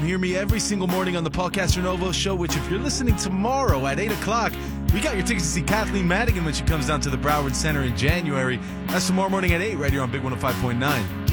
Hear me every single morning on the Paul Castronovo Show, which if you're listening tomorrow at 8 o'clock, we got your tickets to see Kathleen Madigan when she comes down to the Broward Center in January. That's tomorrow morning at 8 right here on Big 105.9.